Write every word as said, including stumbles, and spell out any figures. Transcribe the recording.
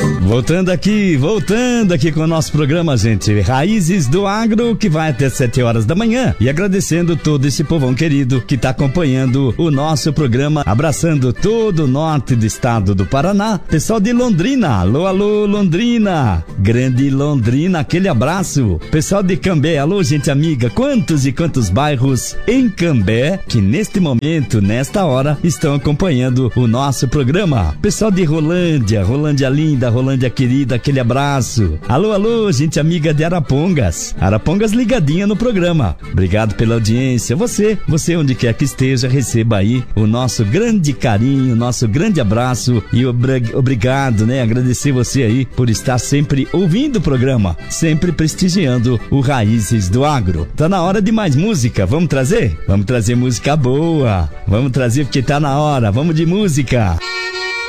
Voltando aqui, voltando aqui com o nosso programa, gente. Raízes do Agro, que vai até sete horas da manhã. E agradecendo todo esse povão querido que está acompanhando o nosso programa. Abraçando todo o norte do estado do Paraná. Pessoal de Londrina, alô, alô, Londrina. Grande Londrina, aquele abraço. Pessoal de Cambé, alô, gente amiga. Quantos e quantos bairros em Cambé que neste momento, nesta hora, estão acompanhando o nosso programa. Pessoal de Rolândia, Rolândia linda, Rolândia querida, aquele abraço. Alô, alô, gente amiga de Arapongas. Arapongas ligadinha no programa. Obrigado pela audiência. Você, você onde quer que esteja, receba aí o nosso grande carinho, nosso grande abraço e obrigado, né? Agradecer você aí por estar sempre ouvindo o programa, sempre prestigiando o Raízes do Agro. Tá na hora de mais música. Vamos trazer? Vamos trazer música boa. Vamos trazer porque tá na hora. Vamos de música.